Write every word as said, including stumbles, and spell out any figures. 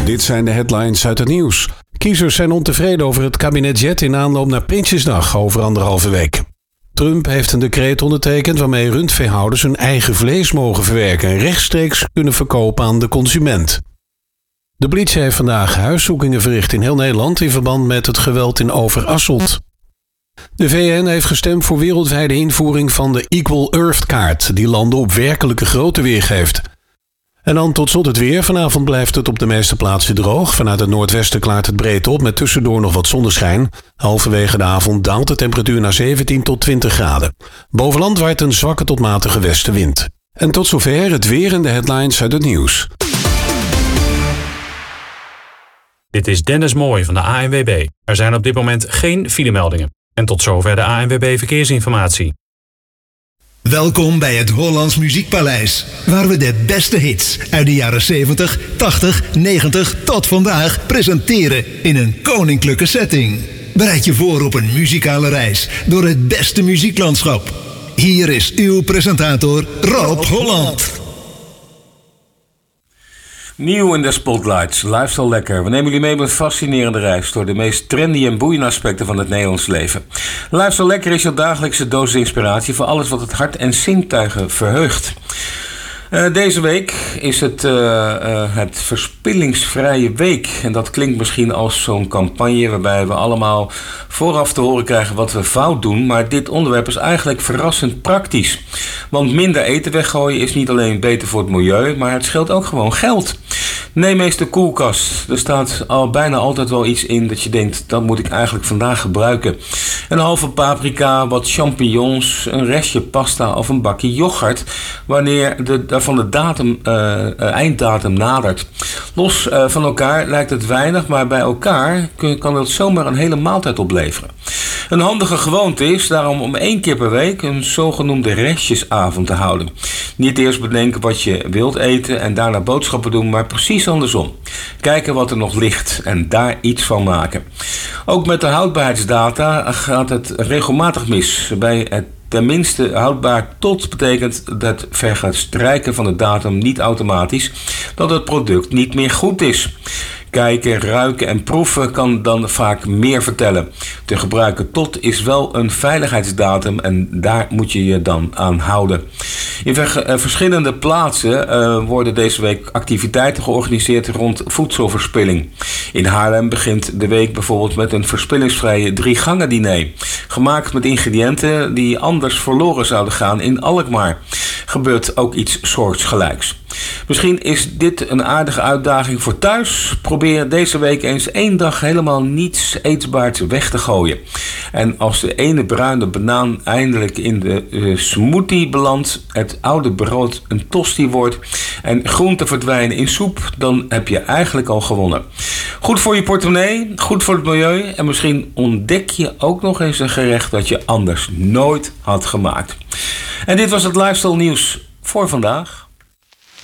Dit zijn de headlines uit het nieuws. Kiezers zijn ontevreden over het kabinet Jet in aanloop naar Prinsjesdag over anderhalve week. Trump heeft een decreet ondertekend waarmee rundveehouders hun eigen vlees mogen verwerken en rechtstreeks kunnen verkopen aan de consument. De politie heeft vandaag huiszoekingen verricht in heel Nederland in verband met het geweld in Overasselt. De V N heeft gestemd voor wereldwijde invoering van de Equal Earth kaart, die landen op werkelijke grootte weergeeft. En dan tot slot het weer. Vanavond blijft het op de meeste plaatsen droog. Vanuit het noordwesten klaart het breed op met tussendoor nog wat zonneschijn. Halverwege de avond daalt de temperatuur naar zeventien tot twintig graden. Boven land waait een zwakke tot matige westenwind. En tot zover het weer en de headlines uit het nieuws. Dit is Dennis Mooij van de A N W B. Er zijn op dit moment geen filemeldingen. En tot zover de A N W B Verkeersinformatie. Welkom bij het Hollands Muziekpaleis, waar we de beste hits uit de jaren zeventig, tachtig, negentig tot vandaag presenteren in een koninklijke setting. Bereid je voor op een muzikale reis door het beste muzieklandschap. Hier is uw presentator Rob Holland. Nieuw in de spotlights, lifestyle lekker. We nemen jullie mee op een fascinerende reis door de meest trendy en boeiende aspecten van het Nederlands leven. Lifestyle lekker is je dagelijkse dosis inspiratie voor alles wat het hart en zintuigen verheugt. Uh, deze week is het, uh, uh, het Verspillingsvrije Week. En dat klinkt misschien als zo'n campagne waarbij we allemaal vooraf te horen krijgen wat we fout doen. Maar dit onderwerp is eigenlijk verrassend praktisch. Want minder eten weggooien is niet alleen beter voor het milieu, maar het scheelt ook gewoon geld. Neem eens de koelkast. Er staat al bijna altijd wel iets in dat je denkt, dat moet ik eigenlijk vandaag gebruiken. Een halve paprika, wat champignons, een restje pasta of een bakje yoghurt, wanneer de, van de datum, uh, einddatum nadert. Los uh, van elkaar lijkt het weinig, maar bij elkaar kun, kan het zomaar een hele maaltijd opleveren. Een handige gewoonte is daarom om één keer per week een zogenoemde restjesavond te houden. Niet eerst bedenken wat je wilt eten en daarna boodschappen doen, maar precies andersom. Kijken wat er nog ligt en daar iets van maken. Ook met de houdbaarheidsdata gaat het regelmatig mis. Bij het tenminste houdbaar tot betekent dat verstrijken van de datum niet automatisch dat het product niet meer goed is. Kijken, ruiken en proeven kan dan vaak meer vertellen. Te gebruiken tot is wel een veiligheidsdatum en daar moet je je dan aan houden. In ver- uh, verschillende plaatsen uh, worden deze week activiteiten georganiseerd rond voedselverspilling. In Haarlem begint de week bijvoorbeeld met een verspillingsvrije drie gangen diner. Gemaakt met ingrediënten die anders verloren zouden gaan in Alkmaar. Gebeurt ook iets soortgelijks. Misschien is dit een aardige uitdaging voor thuis. Probeer deze week eens één dag helemaal niets eetbaars weg te gooien. En als de ene bruine banaan eindelijk in de uh, smoothie belandt, het oude brood een tosti wordt en groenten verdwijnen in soep, dan heb je eigenlijk al gewonnen. Goed voor je portemonnee, goed voor het milieu en misschien ontdek je ook nog eens een gerecht dat je anders nooit had gemaakt. En dit was het Lifestyle Nieuws voor vandaag.